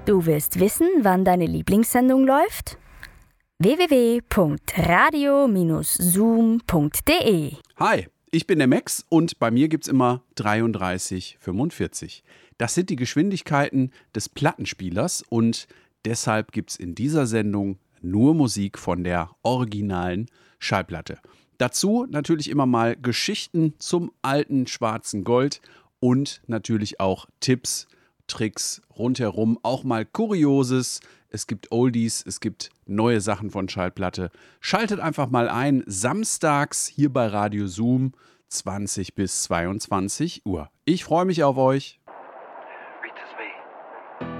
Du willst wissen, wann deine Lieblingssendung läuft? www.radio-zoom.de. Hi, ich bin der Max und bei mir gibt's immer 3345. Das sind die Geschwindigkeiten des Plattenspielers und deshalb gibt's in dieser Sendung nur Musik von der originalen Schallplatte. Dazu natürlich immer mal Geschichten zum alten schwarzen Gold und natürlich auch Tipps, Tricks rundherum, auch mal Kurioses. Es gibt Oldies, es gibt neue Sachen von Schallplatte. Schaltet einfach mal ein, samstags hier bei Radio Zoom, 20 bis 22 Uhr. Ich freue mich auf euch.